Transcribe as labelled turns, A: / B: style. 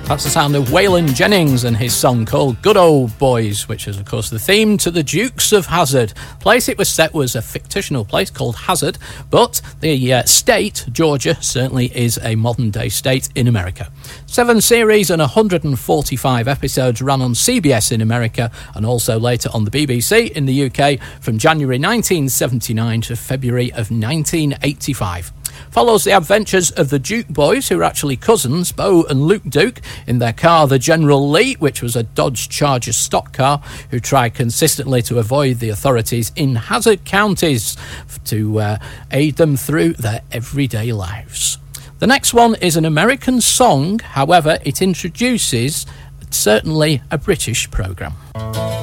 A: That's the sound of Waylon Jennings and his song called Good Old Boys, which is, of course, the theme to the Dukes of Hazzard. The place it was set was a fictional place called Hazzard, but the state, Georgia, certainly is a modern-day state in America. 7 series and 145 episodes ran on CBS in America and also later on the BBC in the UK from January 1979 to February of 1985. Follows the adventures of the Duke boys, who are actually cousins, Bo and Luke Duke, in their car, the General Lee, which was a Dodge Charger stock car, who try consistently to avoid the authorities in hazard counties to aid them through their everyday lives. The next one is an American song, however, it introduces certainly a British programme.